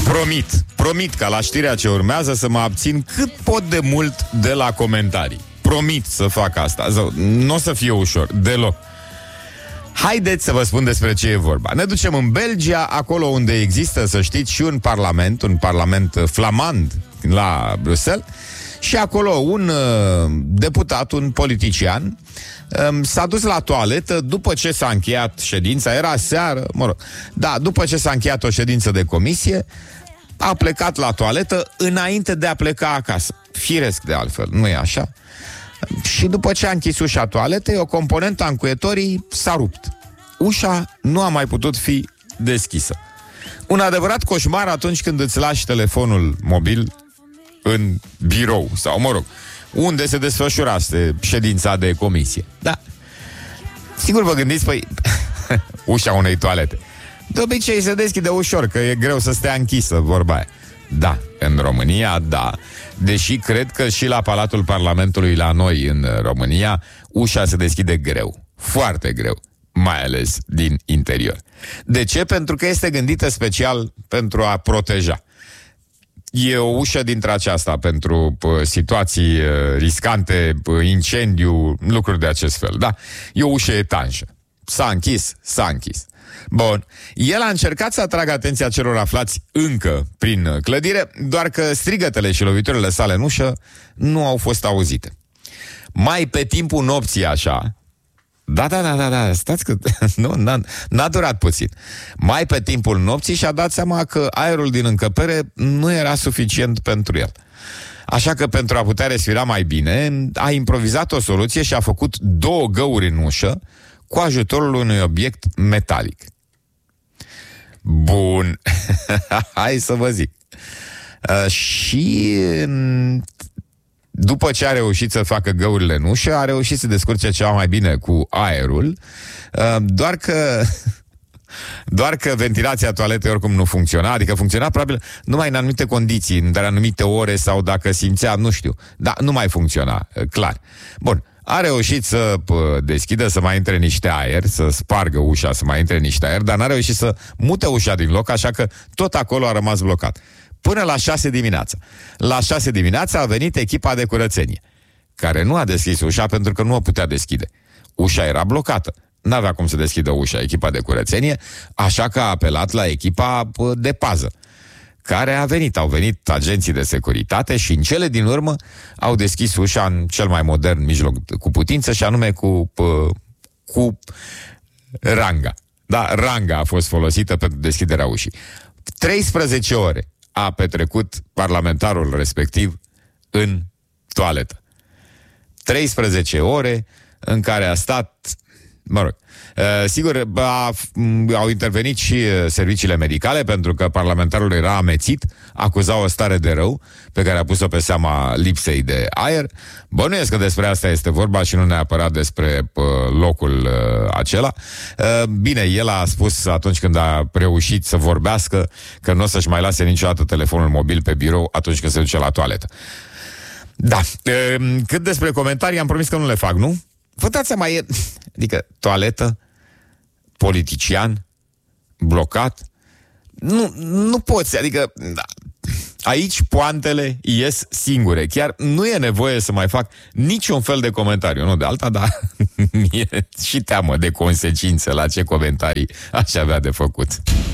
Promit ca la știrea ce urmează să mă abțin cât pot de mult de la comentarii. Promit să fac asta. Nu o să fie ușor, deloc. Haideți să vă spun despre ce e vorba. Ne ducem în Belgia, acolo unde există, să știți, și un parlament flamand la Bruxelles. Și acolo un deputat, un politician, s-a dus la toaletă după ce s-a încheiat ședința, era seară, după ce s-a încheiat o ședință de comisie, a plecat la toaletă înainte de a pleca acasă. Firesc de altfel, nu e așa? Și după ce a închis ușa toaletei, o componentă a încuietorii s-a rupt. Ușa nu a mai putut fi deschisă. Un adevărat coșmar atunci când îți lași telefonul mobil în birou sau, unde se desfășurase ședința de comisie. Da. Sigur vă gândiți, ușa unei toalete. De obicei se deschide ușor, că e greu să stea închisă, vorba aia. Da, în România, da. Deși cred că și la Palatul Parlamentului la noi în România ușa se deschide greu, foarte greu, mai ales din interior. De ce? Pentru că este gândită special pentru a proteja. E o ușă dintre aceasta pentru situații riscante, incendiu, lucruri de acest fel, da? E o ușă etanșă. S-a închis. Bun. El a încercat să atragă atenția celor aflați încă prin clădire, doar că strigătele și loviturile sale în ușă nu au fost auzite. Mai pe timpul nopții, așa, da, stați că n-a durat puțin. Mai pe timpul nopții și-a dat seama că aerul din încăpere nu era suficient pentru el. Așa că pentru a putea respira mai bine, a improvizat o soluție și a făcut 2 găuri în ușă cu ajutorul unui obiect metalic. Bun. Hai să vă zic. Și după ce a reușit să facă găurile în ușă, a reușit să descurce ceva mai bine cu aerul, doar că ventilația toaletei oricum nu funcționa, adică funcționa probabil numai în anumite condiții, în anumite ore sau dacă simțea, nu știu, dar nu mai funcționa, clar. Bun, a reușit să deschidă, să mai intre niște aer, să spargă ușa, să mai intre niște aer, dar n-a reușit să mute ușa din loc, așa că tot acolo a rămas blocat. Până la 6 dimineața. La 6 dimineața a venit echipa de curățenie, care nu a deschis ușa pentru că nu o putea deschide. Ușa era blocată. N-avea cum să deschidă ușa echipa de curățenie, așa că a apelat la echipa de pază, care au venit agenții de securitate și în cele din urmă au deschis ușa în cel mai modern mijloc cu putință și anume cu ranga. Da, ranga a fost folosită pentru deschiderea ușii. 13 ore a petrecut parlamentarul respectiv în toaletă. 13 ore în care a stat, sigur, au intervenit și serviciile medicale, pentru că parlamentarul era amețit, acuza o stare de rău pe care a pus-o pe seama lipsei de aer. Bănuiesc că despre asta este vorba și nu neapărat despre locul acela. Bine, el a spus atunci când a reușit să vorbească că nu o să-și mai lase niciodată telefonul mobil pe birou atunci când se duce la toaletă. Da, cât despre comentarii am promis că nu le fac, nu? Vă dați seama, adică toaletă, politician, blocat, nu poți, adică aici poantele ies singure. Chiar nu e nevoie să mai fac niciun fel de comentariu, nu de alta, dar mi-e și teamă de consecințe la ce comentarii aș avea de făcut.